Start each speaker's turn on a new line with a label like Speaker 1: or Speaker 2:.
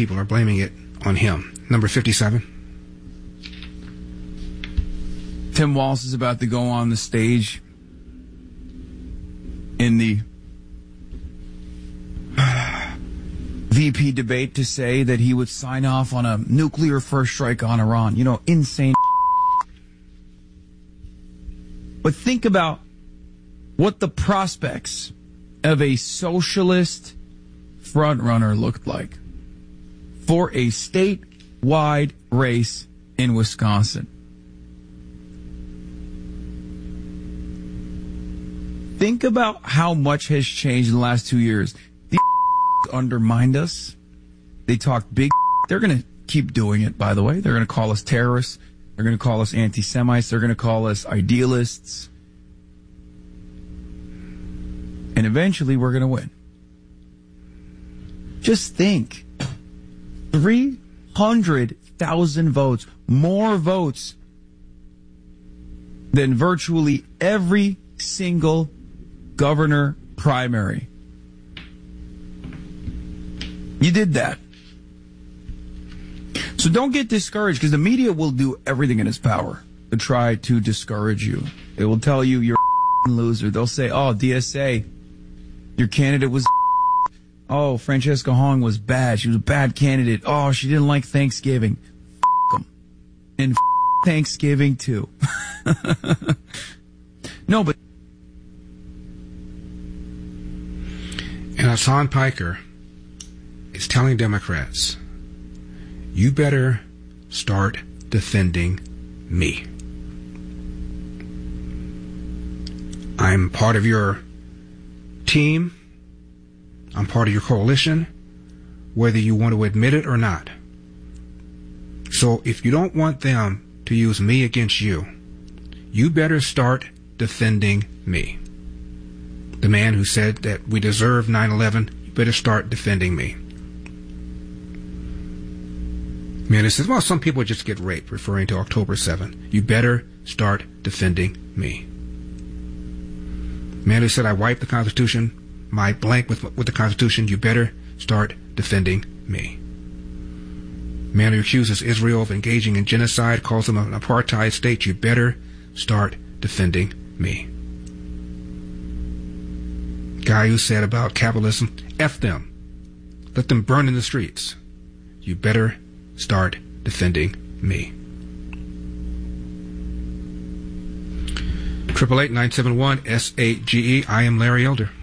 Speaker 1: people are blaming it on him. Number 57.
Speaker 2: Tim Walz is about to go on the stage in the VP debate to say that he would sign off on a nuclear first strike on Iran. You know, insane. But think about what the prospects of a socialist frontrunner looked like for a statewide race in Wisconsin. Think about how much has changed in the last 2 years. These undermined us. They talked big. They're going to keep doing it, by the way. They're going to call us terrorists. They're going to call us anti-Semites. They're going to call us idealists. And eventually we're going to win. Just think. 300,000 votes. More votes than virtually every single governor primary. You did that. So don't get discouraged, because the media will do everything in its power to try to discourage you. They will tell you you're a loser. They'll say, oh, DSA, your candidate was oh, Francesca Hong was bad. She was a bad candidate. Oh, she didn't like Thanksgiving. Them. And Thanksgiving, too. No, but...
Speaker 1: And Hassan Piker is telling Democrats, you better start defending me. I'm part of your team. I'm part of your coalition, whether you want to admit it or not. So if you don't want them to use me against you, you better start defending me. The man who said that we deserve 9/11, you better start defending me. Man who says, well, some people just get raped, referring to October 7th. You better start defending me. Man who said I wiped the Constitution, my blank with the Constitution, you better start defending me. Man who accuses Israel of engaging in genocide, calls them an apartheid state, you better start defending me. Guy who said about capitalism, F them. Let them burn in the streets. You better start defending me. 888-971-SAGE. I am Larry Elder.